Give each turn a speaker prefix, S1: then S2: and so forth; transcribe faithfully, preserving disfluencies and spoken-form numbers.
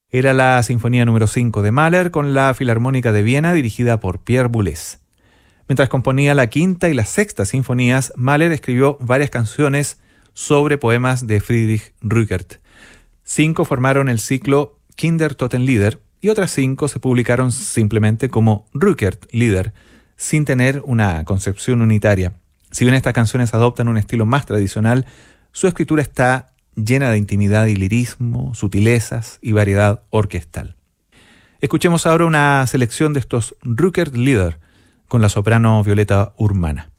S1: Era la Sinfonía número cinco de Mahler con la Filarmónica de Viena dirigida por Pierre Boulez. Mientras componía la quinta y la sexta sinfonías, Mahler escribió varias canciones sobre poemas de Friedrich Rückert. Cinco formaron el ciclo Kindertotenlieder y otras cinco se publicaron simplemente como Rückert-Lieder, sin tener una concepción unitaria. Si bien estas canciones adoptan un estilo más tradicional, su escritura está llena de intimidad y lirismo, sutilezas y variedad orquestal. Escuchemos ahora una selección de estos Rückert-Lieder con la soprano Violeta Urmana.